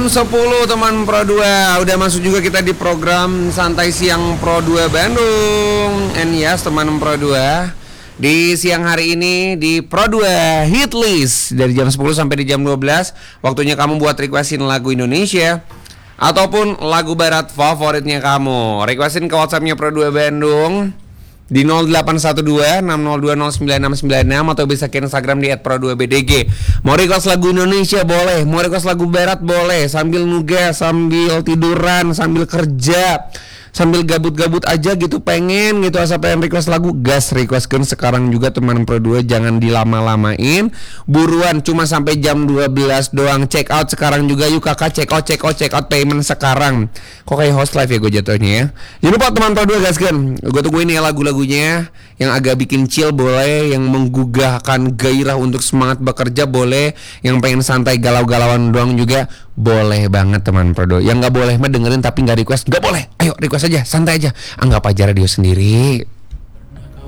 10 teman Pro 2. Udah masuk juga kita di program Santai Siang Pro 2 Bandung. And yes teman Pro 2, di siang hari ini di Pro 2 Hit List dari jam 10 sampai di jam 12. Waktunya kamu buat requestin lagu Indonesia ataupun lagu barat favoritnya kamu. Requestin ke WhatsAppnya Pro 2 Bandung di 0812-602-0996 atau bisa ke Instagram di @pro2bdg. Mau request lagu Indonesia boleh, mau request lagu barat boleh, sambil nugas, sambil tiduran, sambil kerja, sambil gabut-gabut aja gitu, pengen gitu asal pengen request lagu, gas requestkan sekarang juga teman Pro 2, jangan dilama-lamain, buruan, cuma sampai jam 12 doang. Check out sekarang juga yuk kakak, check out payment sekarang. Kok kayak host live ya gue jatuhnya ya. Jangan lupa teman Pro 2 gaskan, gue tungguin ya lagunya yang agak bikin chill boleh, yang menggugahkan gairah untuk semangat bekerja boleh, yang pengen santai galau-galauan doang juga boleh banget teman Pro 2. Yang nggak boleh mah dengerin tapi nggak request, nggak boleh. Ayo request aja, santai aja, anggap aja radio sendiri.